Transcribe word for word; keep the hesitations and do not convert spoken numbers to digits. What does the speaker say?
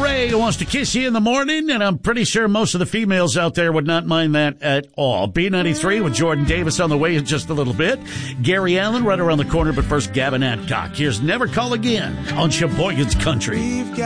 Ray wants to kiss you in the morning, and I'm pretty sure most of the females out there would not mind that at all. B ninety-three with Jordan Davis on the way in just a little bit. Gary Allen right around the corner, but first Gavin Adcock. Here's Never Call Again on Sheboygan's Country.